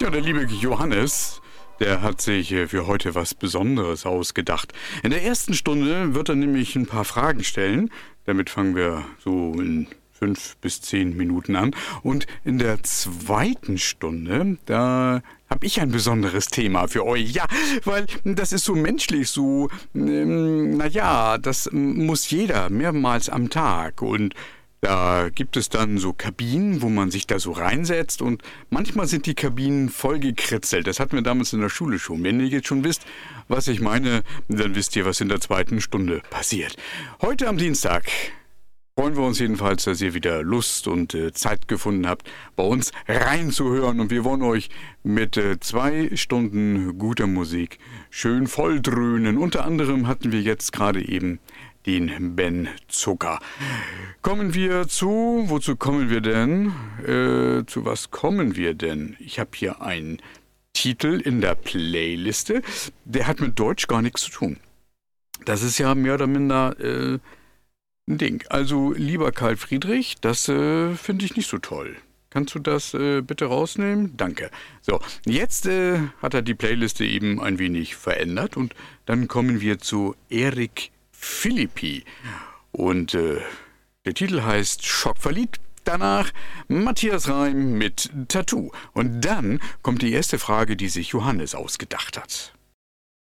Ja, der liebe Johannes, der hat sich für heute was Besonderes ausgedacht. In der ersten Stunde wird er nämlich ein paar Fragen stellen. Damit fangen wir so in 5 bis 10 Minuten an. Und in der zweiten Stunde, da habe ich ein besonderes Thema für euch. Ja, weil das ist so menschlich, so, das muss jeder mehrmals am Tag. Und da gibt es dann so Kabinen, wo man sich da so reinsetzt und manchmal sind die Kabinen voll gekritzelt. Das hatten wir damals in der Schule schon. Wenn ihr jetzt schon wisst, was ich meine, dann wisst ihr, was in der zweiten Stunde passiert. Heute am Dienstag freuen wir uns jedenfalls, dass ihr wieder Lust und Zeit gefunden habt, bei uns reinzuhören. Und wir wollen euch mit 2 Stunden guter Musik schön volldröhnen. Unter anderem hatten wir jetzt gerade eben den Ben Zucker. Wozu kommen wir denn? Zu was kommen wir denn? Ich habe hier einen Titel in der Playliste, der hat mit Deutsch gar nichts zu tun. Das ist ja mehr oder minder ein Ding. Also, lieber Karl Friedrich, das finde ich nicht so toll. Kannst du das bitte rausnehmen? Danke. So, jetzt hat er die Playliste eben ein wenig verändert und dann kommen wir zu Eric Philippi. Und der Titel heißt Schockverliebt. Danach Matthias Reim mit Tattoo. Und dann kommt die erste Frage, die sich Johannes ausgedacht hat.